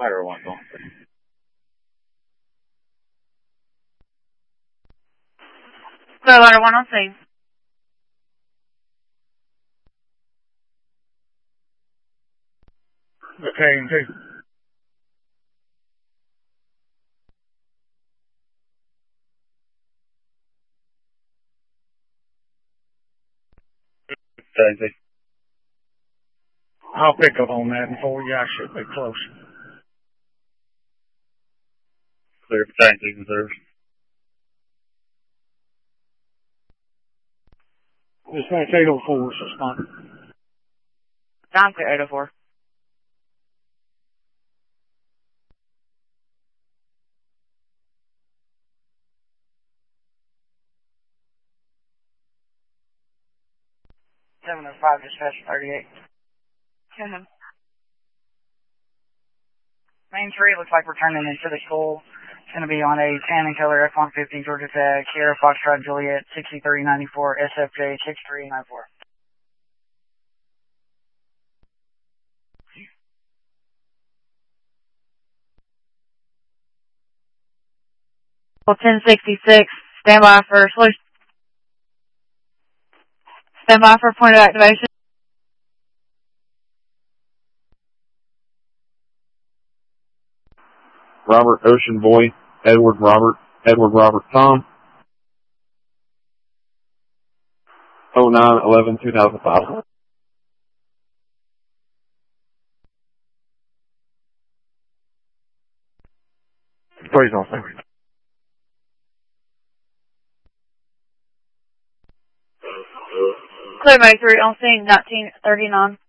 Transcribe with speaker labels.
Speaker 1: Ladder 1 going.
Speaker 2: Go Ladder 1 on scene.
Speaker 3: Okay, and 2.
Speaker 1: Taxi.
Speaker 3: I'll pick up on that for you. I should be close.
Speaker 1: Clear for taxi reserve.
Speaker 3: Dispatch 804 responded.
Speaker 2: Down clear 804. Dispatch 38. Main 3 looks like we're turning into the school. It's going to be on a tan and color F-150 Georgia Tech, Sierra Foxtrot Juliet 6394 SFJ 6394. Well, 1066, stand by for solution. Stand by for point of activation.
Speaker 1: Robert Ocean Boy, Edward Robert Tom. 09/11/2005.
Speaker 3: Please don't say.
Speaker 2: Clear May 3 on scene 1939.